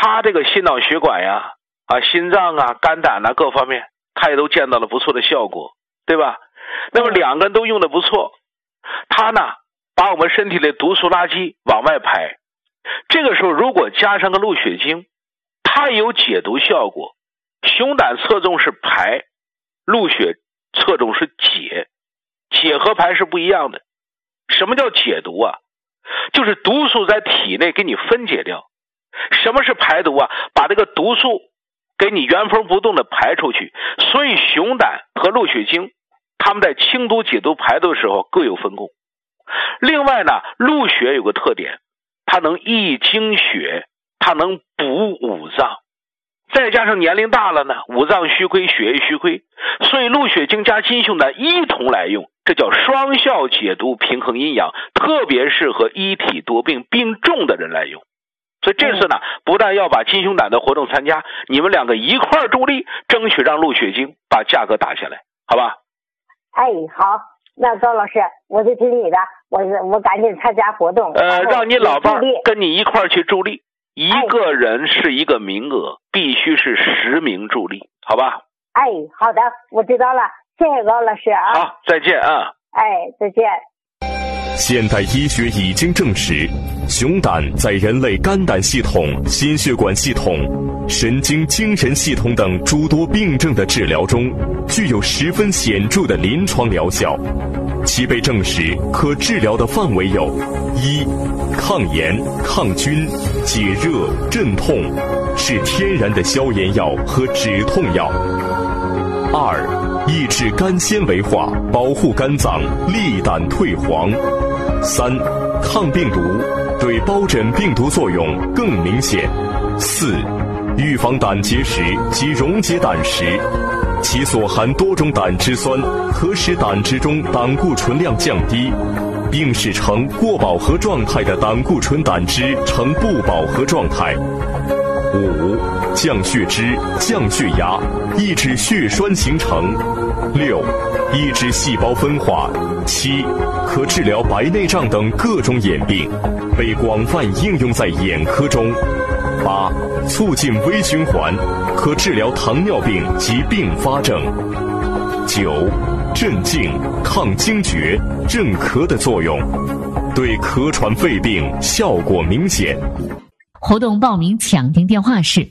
他这个心脑血管呀，心脏啊、肝胆啊各方面，他也都见到了不错的效果，对吧？那么两个人都用的不错，他呢把我们身体的毒素垃圾往外排，这个时候如果加上个鹿血精，它也有解毒效果。熊胆侧重是排，鹿血侧重是解，解和排是不一样的。什么叫解毒啊？就是毒素在体内给你分解掉。什么是排毒啊？把这个毒素给你原封不动的排出去。所以熊胆和鹿血精他们在清毒解毒排毒的时候各有分工。另外呢，鹿血有个特点，它能益精血，它能补五脏，再加上年龄大了呢，五脏虚亏，血液虚亏，所以鹿血精加金熊胆一同来用，这叫双效解毒，平衡阴阳，特别适合一体多病病重的人来用。所以这次呢，不但要把金熊胆的活动参加，你们两个一块儿助力，争取让鹿血精把价格打下来，好吧？ 哎，好，那高老师，我就听你的，我赶紧参加活动。 让你老伴跟你一块儿去助力，一个人是一个名额，必须是10名助力，好吧？ 哎，好的，我知道了，谢谢高老师啊。 好，再见啊。 哎，再见。 现代医学已经证实，熊胆在人类肝胆系统、心血管系统、神经精神系统等诸多病症的治疗中，具有十分显著的临床疗效。其被证实可治疗的范围有：一、抗炎、抗菌、解热、镇痛，是天然的消炎药和止痛药；二、抑制肝纤维化，保护肝脏，利胆退黄；三、抗病毒，对疱疹病毒作用更明显；四、预防胆结石及溶解胆石，其所含多种胆汁酸可使胆汁中胆固醇量降低，并使呈过饱和状态的胆固醇胆汁呈不饱和状态。五、降血脂、降血压，抑制血栓形成。六、抑制细胞分化。七、可治疗白内障等各种眼病，被广泛应用在眼科中。八、促进微循环，可治疗糖尿病及并发症。九、镇静、抗惊厥、镇咳的作用，对咳喘肺病效果明显。 活动报名抢订电话是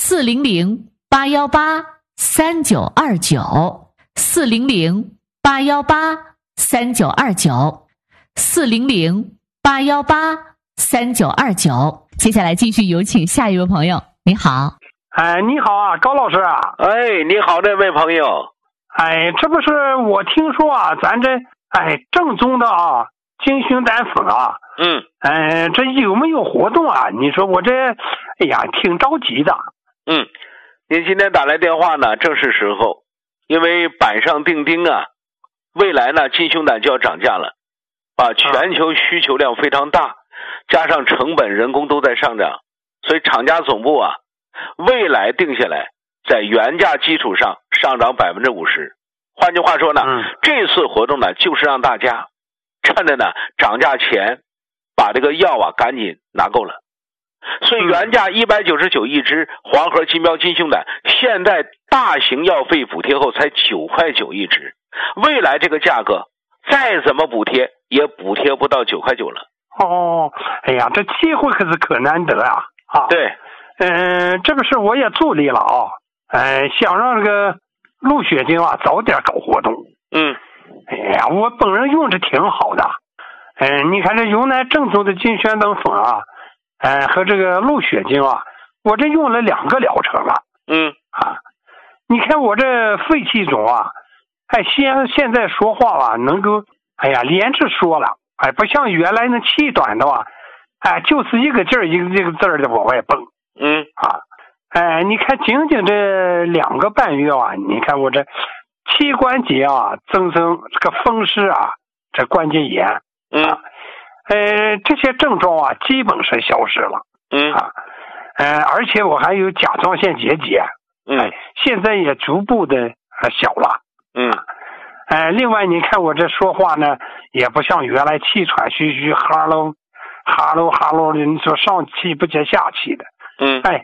400-818-3929，400-818-3929。接下来继续有请下一位朋友。你好。 哎，你好啊，高老师啊。 哎，你好，这位朋友。 哎，这不是我听说啊，咱这正宗的啊金熊胆粉啊。这有没有活动啊？你说我这挺着急的。 您今天打来电话呢，正是时候，因为板上钉钉啊，未来呢金熊胆就要涨价了，全球需求量非常大，加上成本人工都在上涨，所以厂家总部啊，未来定下来在原价基础上上涨50%。换句话说呢，这次活动呢就是让大家趁着呢涨价前把这个药啊赶紧拿够了。所以原价199一支黄河金标金熊胆，现在大型药费补贴后才9块9一支，未来这个价格再怎么补贴也补贴不到9块9了。 这机会可难得啊！ 对， 这个事我也助力了啊。想让这个鹿血精啊早点搞活动。我本人用着挺好的。你看这云南正宗的金熊胆粉啊，和这个鹿血精啊，我这用了2个疗程了。你看我这肺气肿啊，现在说话啊能够连着说了，不像原来那气短的话，就是一个劲儿一个字儿的往外蹦。你看仅仅这2个半月啊，你看我这膝关节啊增生这个风湿啊，这关节炎。这些症状啊基本是消失了。而且我还有甲状腺结节。现在也逐步的小了。另外你看我这说话呢，也不像原来气喘吁吁哈喽哈喽哈喽的，你说上气不接下气的。